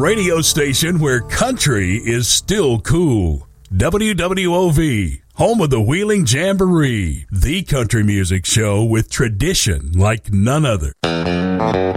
radio station where country is still cool. WWOV, home of the Wheeling Jamboree, the country music show with tradition like none other.